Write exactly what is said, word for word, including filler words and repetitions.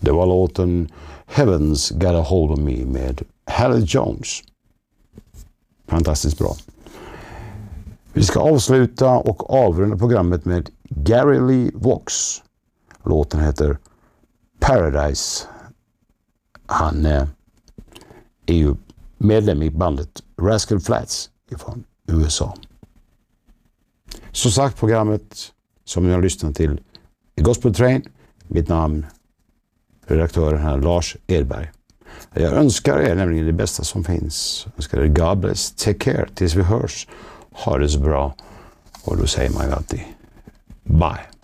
Det var låten Heaven's Got a Hold of Me med Haley Jones. Fantastiskt bra. Vi ska avsluta och avrunda programmet med Gary Lee Vox. Låten heter Paradise. Han är ju medlem i bandet Rascal Flatts från U S A. Som sagt, programmet som ni har lyssnat till i Gospel Train. Mitt namn, redaktören här, Lars Edberg. Jag önskar er nämligen det bästa som finns. Jag önskar er God bless, take care, tills vi hörs. Ha det så bra. Och då säger man ju alltid bye.